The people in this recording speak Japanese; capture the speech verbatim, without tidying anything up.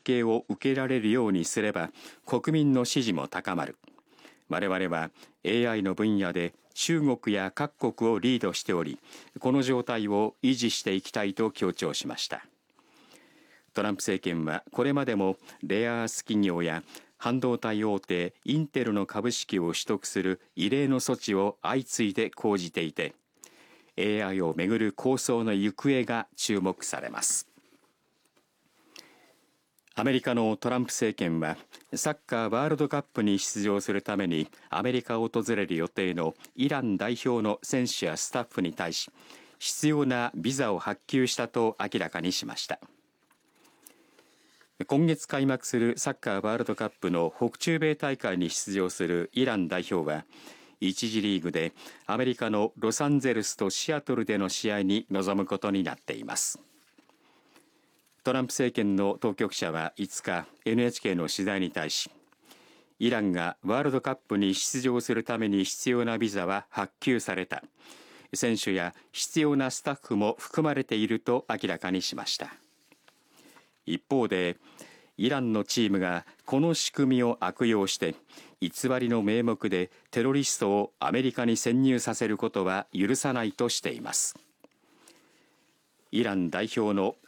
恵を受けられるようにすれば国民の支持も高まる。我々は エーアイ の分野で中国や各国をリードしており、この状態を維持していきたいと強調しました。トランプ政権はこれまでもレアアース企業や半導体大手インテルの株式を取得する異例の措置を相次いで講じていて、 エーアイ をめぐる構想の行方が注目されます。アメリカのトランプ政権はサッカーワールドカップに出場するためにアメリカを訪れる予定のイラン代表の選手やスタッフに対し必要なビザを発給したと明らかにしました。今月開幕するサッカーワールドカップの北中米大会に出場するイラン代表はいち次リーグでアメリカのロサンゼルスとシアトルでの試合に臨むことになっています。トランプ政権の当局者はいつか エヌエイチケー の取材に対し、イランがワールドカップに出場するために必要なビザは発給された。選手や必要なスタッフも含まれていると明らかにしました。一方で、イランのチームがこの仕組みを悪用して偽りの名目でテロリストをアメリカに潜入させることは許さないとしています。イラン代表の